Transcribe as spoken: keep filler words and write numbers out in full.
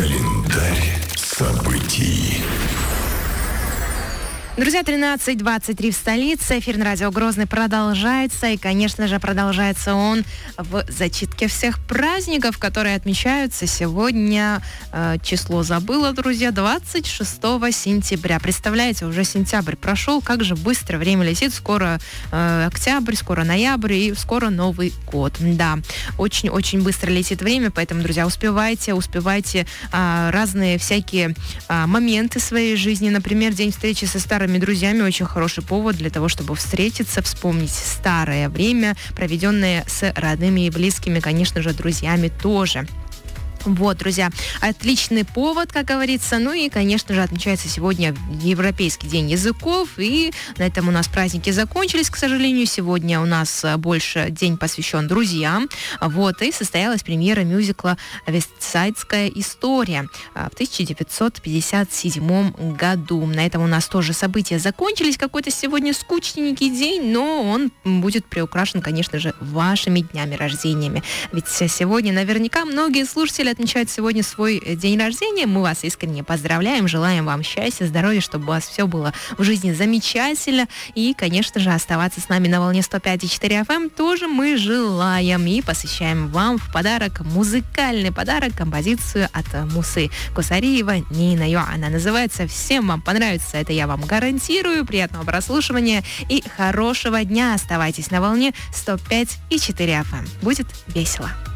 Календарь событий. Друзья, тринадцать двадцать три в столице. Эфир на радио Грозный продолжается. И, конечно же, продолжается он в зачитке всех праздников, которые отмечаются сегодня. Э, число забыла, друзья, двадцать шестого сентября. Представляете, уже сентябрь прошел. Как же быстро время летит. Скоро э, октябрь, скоро ноябрь и скоро Новый год. Да, очень-очень быстро летит время. Поэтому, друзья, успевайте, успевайте э, разные всякие э, моменты своей жизни. Например, день встречи со старыми друзьями очень хороший повод для того, чтобы встретиться, вспомнить старое время, проведенное с родными и близкими, конечно же, друзьями тоже. Вот, друзья, отличный повод, как говорится. Ну и, конечно же, отмечается сегодня Европейский день языков. И на этом у нас праздники закончились, к сожалению. Сегодня у нас больше день посвящен друзьям. Вот, и состоялась премьера мюзикла «Вестсайдская история» в тысяча девятьсот пятьдесят седьмом году. На этом у нас тоже события закончились. Какой-то сегодня скучненький день, но он будет приукрашен, конечно же, вашими днями рождениями. Ведь сегодня наверняка многие слушатели отмечают сегодня свой день рождения. Мы вас искренне поздравляем, желаем вам счастья, здоровья, чтобы у вас все было в жизни замечательно. И, конечно же, оставаться с нами на волне сто пять и четыре эф эм тоже мы желаем. И посвящаем вам в подарок музыкальный подарок, композицию от Мусы Кусариева «Нина Йо». Она называется «Всем вам понравится». Это я вам гарантирую. Приятного прослушивания и хорошего дня. Оставайтесь на волне сто пять и четыре эф эм. Будет весело.